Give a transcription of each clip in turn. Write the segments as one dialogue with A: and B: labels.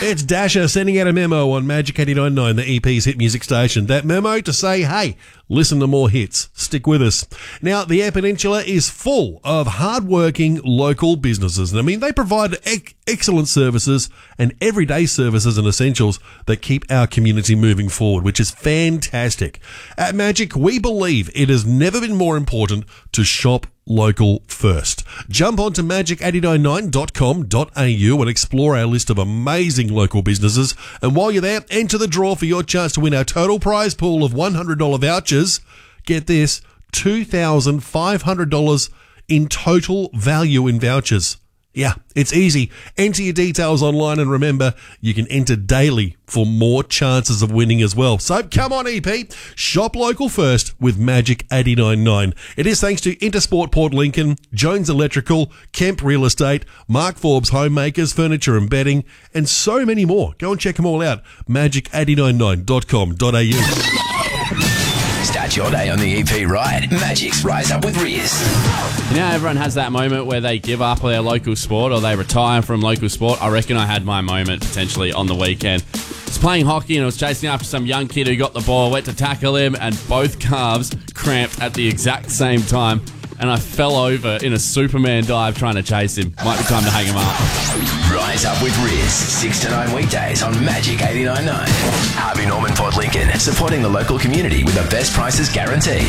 A: It's Dasher sending out a memo on Magic 89.9, the EP's hit music station. That memo to say, hey, listen to more hits. Stick with us. Now, the Eyre Peninsula is full of hard-working local businesses. And I mean, they provide excellent services and everyday services and essentials that keep our community moving forward, which is fantastic. At Magic, we believe it has never been more important to shop local first. Jump onto magic899.com.au and explore our list of amazing local businesses. And while you're there, enter the draw for your chance to win our total prize pool of $100 vouchers. Get this, $2,500 in total value in vouchers. Yeah, it's easy. Enter your details online and remember, you can enter daily for more chances of winning as well. So come on, EP, shop local first with Magic 89.9. It is thanks to Intersport Port Lincoln, Jones Electrical, Kemp Real Estate, Mark Forbes Homemakers, Furniture and Bedding, and so many more. Go and check them all out. magic899.com.au.
B: Start your day on the EP Ride. Magic's Rise Up with Riz.
C: You know, everyone has that moment where they give up their local sport or they retire from local sport. I reckon I had my moment potentially on the weekend. I was playing hockey and I was chasing after some young kid who got the ball, went to tackle him, and both calves cramped at the exact same time. And I fell over in a Superman dive trying to chase him. Might be time to hang him up.
B: Rise Up with Riz, 6 to 9 weekdays on Magic 89.9. Harvey Norman Port Lincoln, supporting the local community with the best prices guaranteed.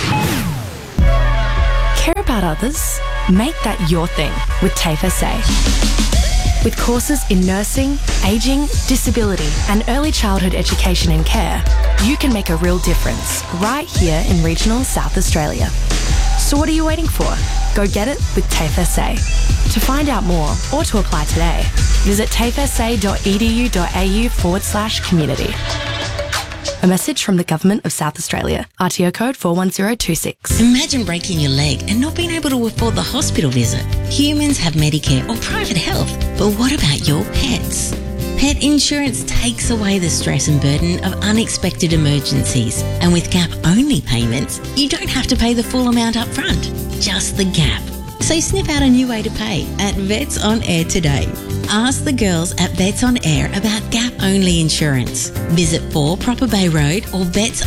D: Care about others? Make that your thing with TAFE SA. With courses in nursing, ageing, disability and early childhood education and care, you can make a real difference right here in regional South Australia. So what are you waiting for? Go get it with TAFE SA. To find out more or to apply today, visit tafesa.edu.au/community. A message from the Government of South Australia. RTO code 41026.
E: Imagine breaking your leg and not being able to afford the hospital visit. Humans have Medicare or private health, but what about your pets? Pet insurance takes away the stress and burden of unexpected emergencies. And with gap-only payments, you don't have to pay the full amount up front, just the gap. So sniff out a new way to pay at Vets On Air today. Ask the girls at Vets On Air about gap-only insurance. Visit 4 Proper Bay Road or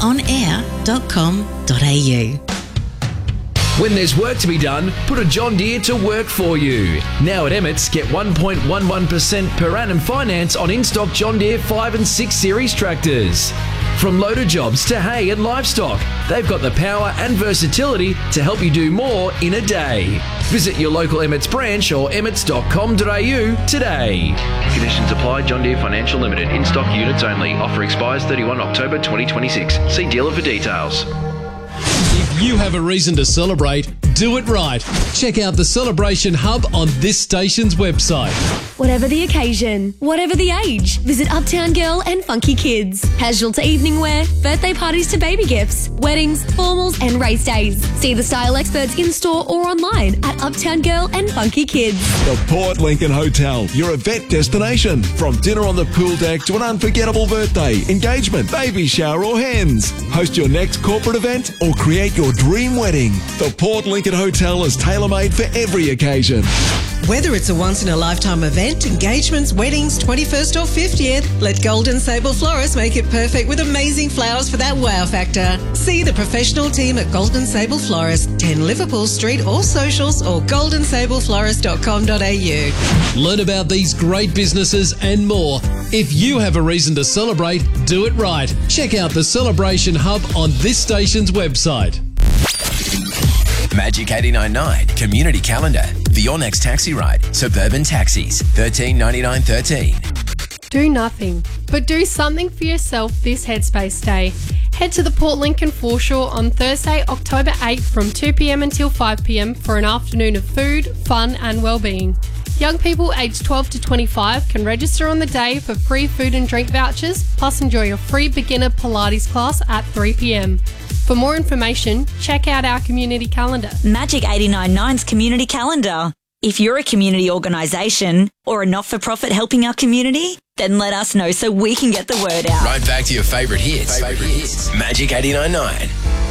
E: vetsonair.com.au.
F: When there's work to be done, put a John Deere to work for you. Now at Emmett's, get 1.11% per annum finance on in-stock John Deere 5 and 6 Series tractors. From loader jobs to hay and livestock, they've got the power and versatility to help you do more in a day. Visit your local Emmett's branch or emmets.com.au today. Conditions apply. John Deere Financial Limited. In-stock units only. Offer expires 31 October 2026. See dealer for details.
G: If you have a reason to celebrate, do it right. Check out the Celebration Hub on this station's website.
H: Whatever the occasion, whatever the age, visit Uptown Girl and Funky Kids. Casual to evening wear, birthday parties to baby gifts, weddings, formals and race days. See the style experts in-store or online at Uptown Girl and Funky Kids.
I: The Port Lincoln Hotel, your event destination. From dinner on the pool deck to an unforgettable birthday, engagement, baby shower or hens. Host your next corporate event or create your dream wedding. The Port Lincoln Hotel is tailor-made for every occasion.
J: Whether it's a once-in-a-lifetime event, engagements, weddings, 21st or 50th, let Golden Sable Florists make it perfect with amazing flowers for that wow factor. See the professional team at Golden Sable Florists, 10 Liverpool Street, or socials or goldensableflorist.com.au.
G: Learn about these great businesses and more. If you have a reason to celebrate, do it right. Check out the Celebration Hub on this station's website.
B: Magic 89.9 Community Calendar. For your next taxi ride, Suburban Taxis, $13.99.13.
K: Do nothing, but do something for yourself this Headspace Day. Head to the Port Lincoln Foreshore on Thursday, October 8th from 2 p.m. until 5 p.m. for an afternoon of food, fun and wellbeing. Young people aged 12 to 25 can register on the day for free food and drink vouchers, plus enjoy a free beginner Pilates class at 3 p.m. For more information, check out our community calendar.
L: Magic 89.9's community calendar. If you're a community organisation or a not-for-profit helping our community, then let us know so we can get the word out.
B: Right back to your favourite hits. Magic 89.9.